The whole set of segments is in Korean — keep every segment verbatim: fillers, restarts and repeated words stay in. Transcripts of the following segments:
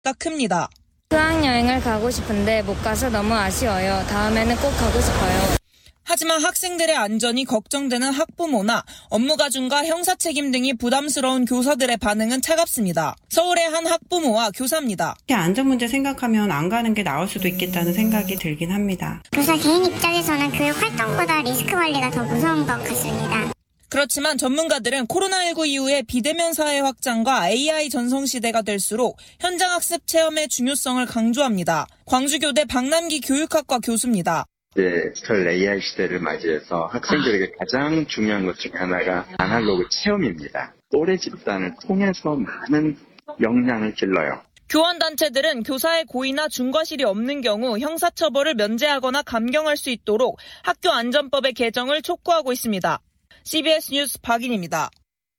가 큽니다. 수학여행을 가고 싶은데 못 가서 너무 아쉬워요. 다음에는 꼭 가고 싶어요. 하지만 학생들의 안전이 걱정되는 학부모나 업무가 중과 형사 책임 등이 부담스러운 교사들의 반응은 차갑습니다. 서울의 한 학부모와 교사입니다. 안전 문제 생각하면 안 가는 게 나을 수도 있겠다는 생각이 들긴 합니다. 교사 개인 입장에서는 교육 활동보다 리스크 관리가 더 무서운 것 같습니다. 그렇지만 전문가들은 코로나십구 이후에 비대면 사회 확장과 에이아이 전성시대가 될수록 현장 학습 체험의 중요성을 강조합니다. 광주교대 박남기 교육학과 교수입니다. 디지털 에이아이 시대를 맞이해서 학생들에게 가장 중요한 것 중에 하나가 아날로그 체험입니다. 또래 집단을 통해서 많은 역량을 길러요. 교원단체들은 교사의 고의나 중과실이 없는 경우 형사처벌을 면제하거나 감경할 수 있도록 학교 안전법의 개정을 촉구하고 있습니다. 씨비에스 뉴스 박인입니다.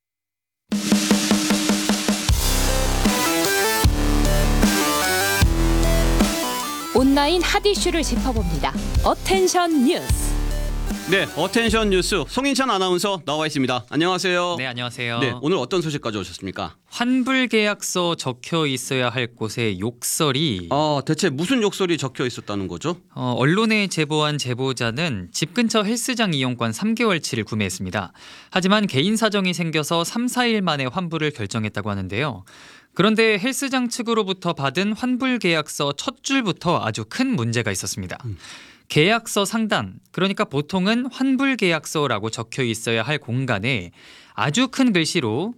온라인 핫 이슈를 짚어봅니다. 어텐션 뉴스. 네, 어텐션 뉴스 송인찬 아나운서 나와 있습니다. 안녕하세요. 네, 안녕하세요. 네, 오늘 어떤 소식 가져오셨습니까? 환불 계약서 적혀 있어야 할 곳에 욕설이 아, 대체 무슨 욕설이 적혀 있었다는 거죠? 어, 언론에 제보한 제보자는 집 근처 헬스장 이용권 삼 개월치를 구매했습니다. 하지만 개인 사정이 생겨서 삼, 사일 만에 환불을 결정했다고 하는데요. 그런데 헬스장 측으로부터 받은 환불 계약서 첫 줄부터 아주 큰 문제가 있었습니다. 음. 계약서 상단, 그러니까 보통은 환불 계약서라고 적혀 있어야 할 공간에 아주 큰 글씨로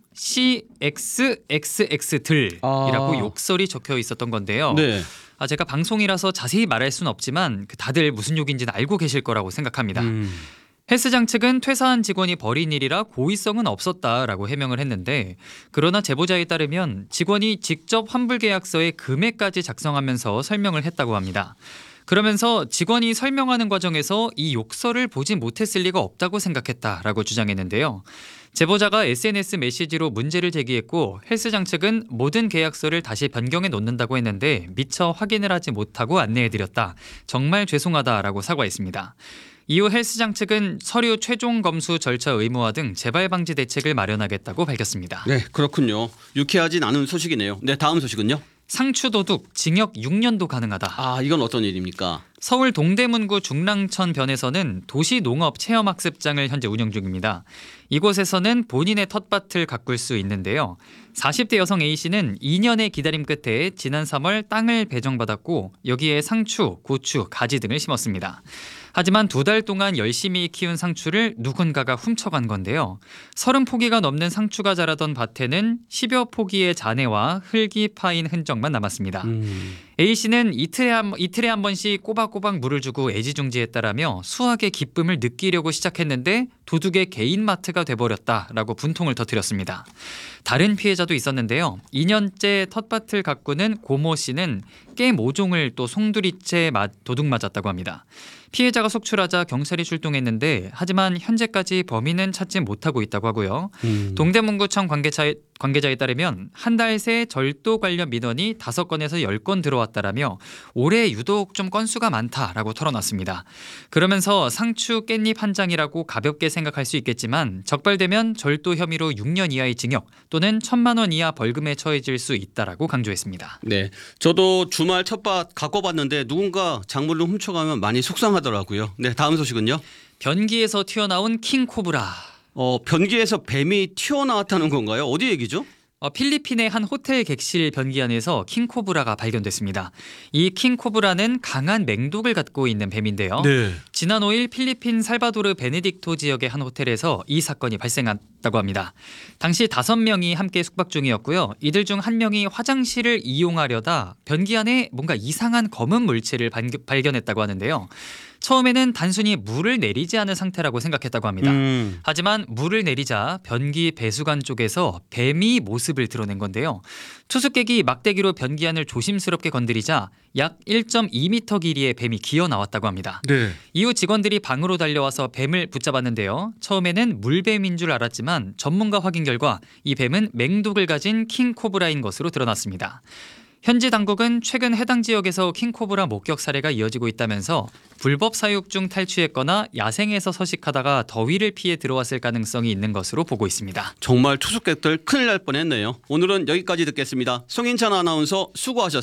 씨엑스엑스엑스들이라고 아. 욕설이 적혀 있었던 건데요. 네. 아, 제가 방송이라서 자세히 말할 수는 없지만 다들 무슨 욕인지는 알고 계실 거라고 생각합니다. 음. 헬스장 측은 퇴사한 직원이 벌인 일이라 고의성은 없었다라고 해명을 했는데, 그러나 제보자에 따르면 직원이 직접 환불 계약서에 금액까지 작성하면서 설명을 했다고 합니다. 그러면서 직원이 설명하는 과정에서 이 욕설을 보지 못했을 리가 없다고 생각했다라고 주장했는데요. 제보자가 에스엔에스 메시지로 문제를 제기했고 헬스장 측은 모든 계약서를 다시 변경해 놓는다고 했는데 미처 확인을 하지 못하고 안내해드렸다. 정말 죄송하다라고 사과했습니다. 이후 헬스장 측은 서류 최종 검수 절차 의무화 등 재발 방지 대책을 마련하겠다고 밝혔습니다. 네, 그렇군요. 유쾌하진 않은 소식이네요. 네, 다음 소식은요? 상추도둑 징역 육 년도 가능하다. 아, 이건 어떤 일입니까? 서울 동대문구 중랑천 변에서는 도시농업 체험학습장을 현재 운영 중입니다. 이곳에서는 본인의 텃밭을 가꿀 수 있는데요. 사십 대 여성 A씨는 이 년의 기다림 끝에 지난 삼월 땅을 배정받았고 여기에 상추, 고추, 가지 등을 심었습니다. 하지만 두 달 동안 열심히 키운 상추를 누군가가 훔쳐간 건데요. 서른 포기가 넘는 상추가 자라던 밭에는 십여 포기의 잔해와 흙이 파인 흔적만 남았습니다. 음. A씨는 이틀에 한, 이틀에 한 번씩 꼬박꼬박 물을 주고 애지중지했다라며 수확의 기쁨을 느끼려고 시작했는데 도둑의 개인 마트가 돼버렸다라고 분통을 터뜨렸습니다. 다른 피해자도 있었는데요. 이 년째 텃밭을 가꾸는 고모 씨는 깨 모종을 또 송두리째 도둑 맞았다고 합니다. 피해자가 속출하자 경찰이 출동했는데 하지만 현재까지 범인은 찾지 못하고 있다고 하고요. 음. 동대문구청 관계자에, 관계자에 따르면 한 달 새 절도 관련 민원이 다섯 건에서 열 건 들어왔다라며 올해 유독 좀 건수가 많다라고 털어놨습니다. 그러면서 상추 깻잎 한 장이라고 가볍게 생각할 수 있겠지만 적발되면 절도 혐의로 육 년 이하의 징역 또는 천만 원 이하 벌금에 처해질 수 있다라고 강조했습니다. 네, 저도 주말 텃밭 가꿔봤는데 누군가 작물을 훔쳐가면 많이 속상하더라고요. 네, 다음 소식은요? 변기에서 튀어나온 킹코브라. 어, 변기에서 뱀이 튀어나왔다는 건가요? 어디 얘기죠? 어, 필리핀의 한 호텔 객실 변기 안에서 킹코브라가 발견됐습니다. 이 킹코브라는 강한 맹독을 갖고 있는 뱀인데요. 네. 지난 오 일 필리핀 살바도르 베네딕토 지역의 한 호텔에서 이 사건이 발생했다고 합니다. 당시 다섯 명이 함께 숙박 중이었고요. 이들 중 한 명이 화장실을 이용하려다 변기 안에 뭔가 이상한 검은 물체를 발견했다고 하는데요. 처음에는 단순히 물을 내리지 않은 상태라고 생각했다고 합니다. 음. 하지만 물을 내리자 변기 배수관 쪽에서 뱀이 모습을 드러낸 건데요. 투숙객이 막대기로 변기 안을 조심스럽게 건드리자 약 일 점 이 미터 길이의 뱀이 기어 나왔다고 합니다. 네. 이후 직원들이 방으로 달려와서 뱀을 붙잡았는데요. 처음에는 물뱀인 줄 알았지만 전문가 확인 결과 이 뱀은 맹독을 가진 킹코브라인 것으로 드러났습니다. 현지 당국은 최근 해당 지역에서 킹코브라 목격 사례가 이어지고 있다면서 불법 사육 중 탈취했거나 야생에서 서식하다가 더위를 피해 들어왔을 가능성이 있는 것으로 보고 있습니다. 정말 투숙객들 큰일 날 뻔했네요. 오늘은 여기까지 듣겠습니다. 송인찬 아나운서 수고하셨습니다.